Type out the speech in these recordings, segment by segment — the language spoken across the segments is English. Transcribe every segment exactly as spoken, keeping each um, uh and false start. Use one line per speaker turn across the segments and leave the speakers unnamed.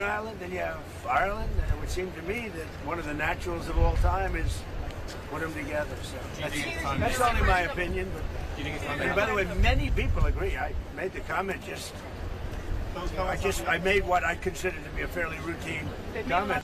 Island, then you have Ireland, and it would seem to me that one of the naturals of all time is put them together. So that's, that's only my opinion. But, and by the way, many people agree. I made the comment just, you know, I just I made what I consider to be a fairly routine comment.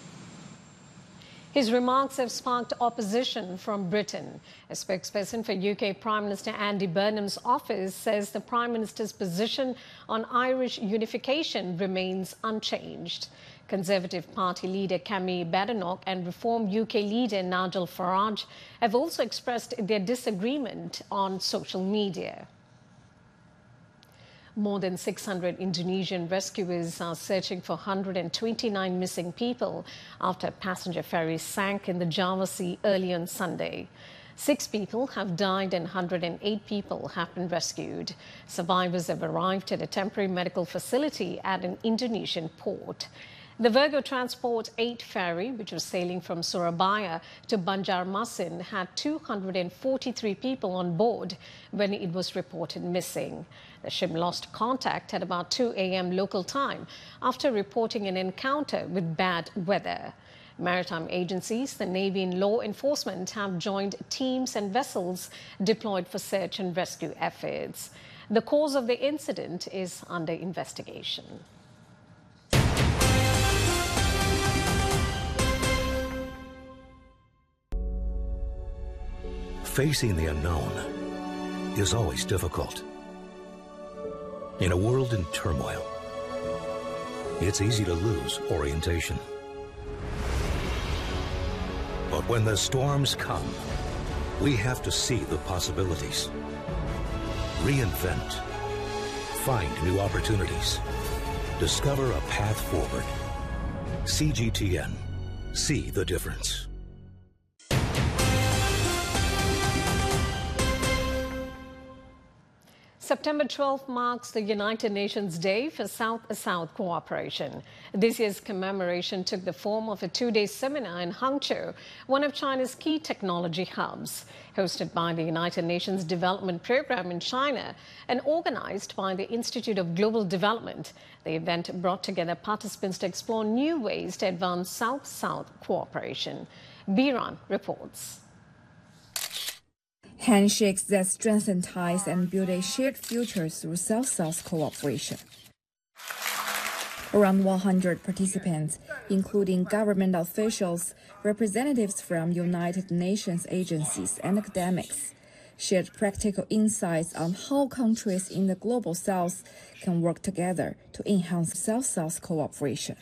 His remarks have sparked opposition from Britain. A spokesperson for U K Prime Minister Andy Burnham's office says the Prime Minister's position on Irish unification remains unchanged. Conservative Party leader Camille Badenoch and Reform U K leader Nigel Farage have also expressed their disagreement on social media. More than six hundred Indonesian rescuers are searching for one hundred twenty-nine missing people after a passenger ferry sank in the Java Sea early on Sunday. Six people have died and one hundred eight people have been rescued. Survivors have arrived at a temporary medical facility at an Indonesian port. The Virgo Transport eight ferry, which was sailing from Surabaya to Banjarmasin, had two hundred forty-three people on board when it was reported missing. The ship lost contact at about two a m local time after reporting an encounter with bad weather. Maritime agencies, the Navy and law enforcement have joined teams and vessels deployed for search and rescue efforts. The cause of the incident is under investigation.
Facing the unknown is always difficult. In a world in turmoil, it's easy to lose orientation. But when the storms come, we have to see the possibilities, reinvent, find new opportunities, discover a path forward. C G T N. See the difference.
September twelfth marks the United Nations Day for South-South Cooperation. This year's commemoration took the form of a two-day seminar in Hangzhou, one of China's key technology hubs. Hosted by the United Nations Development Programme in China and organized by the Institute of Global Development, the event brought together participants to explore new ways to advance South-South cooperation. Biran reports.
Handshakes that strengthen ties and build a shared future through South-South cooperation. Around one hundred participants, including government officials, representatives from United Nations agencies, and academics, shared practical insights on how countries in the Global South can work together to enhance South-South cooperation.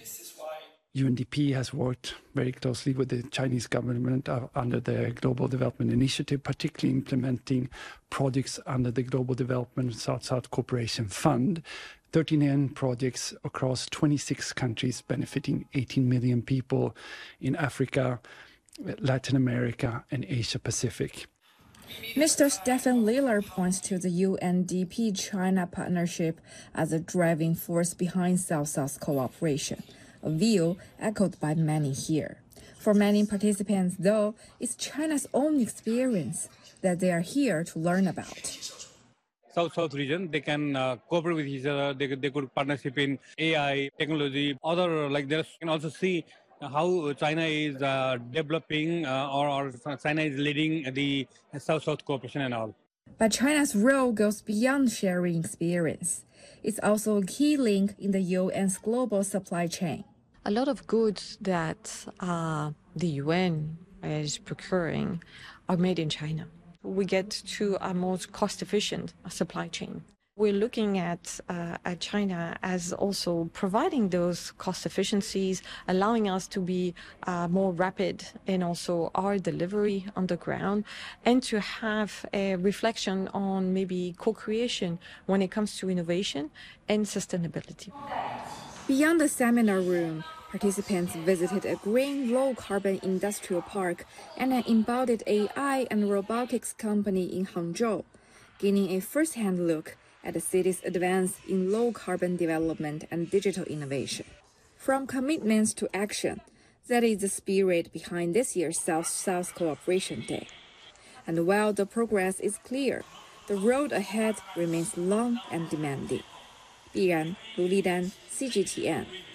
U N D P has worked very closely with the Chinese government uh, under the Global Development Initiative, particularly implementing projects under the Global Development South-South Cooperation Fund. thirty-nine projects across twenty-six countries benefiting eighteen million people in Africa, Latin America, and Asia Pacific.
Mister Stephen Liller points to the U N D P-China partnership as a driving force behind South-South cooperation, a view echoed by many here. For many participants, though, it's China's own experience that they are here to learn about.
South-South region, they can uh, cooperate with each other, they, they could partnership in A I, technology, other like this. You can also see how China is uh, developing uh, or, or China is leading the South-South cooperation and all.
But China's role goes beyond sharing experience. It's also a key link in the U N's global supply chain.
A lot of goods that uh, the U N is procuring are made in China. We get to a most cost-efficient supply chain. We're looking at, uh, at China as also providing those cost efficiencies, allowing us to be uh, more rapid in also our delivery on the ground, and to have a reflection on maybe co-creation when it comes to innovation and sustainability.
Beyond the seminar room, participants visited a green, low-carbon industrial park and an embodied A I and robotics company in Hangzhou, gaining a first-hand look at the city's advance in low-carbon development and digital innovation. From commitments to action, that is the spirit behind this year's South-South Cooperation Day. And while the progress is clear, the road ahead remains long and demanding. Biran, Lu Lidan, C G T N.